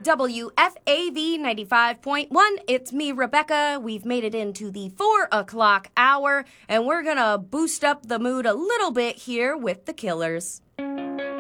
WFAV 95.1. It's me, Rebecca. We've made it into the 4 o'clock hour, and we're gonna boost up the mood a little bit here with the Killers.